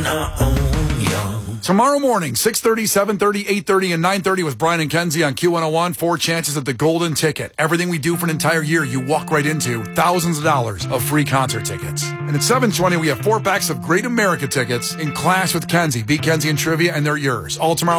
Tomorrow morning, 6:30, 7:30, 8:30, and 9:30 with Brian and Kenzie on Q101. 4 chances at the golden ticket. Everything we do for an entire year, you walk right into thousands of dollars of free concert tickets. And at 7:20, we have 4 packs of Great America tickets in Clash with Kenzie. Beat Kenzie and Trivia, and they're yours. All tomorrow.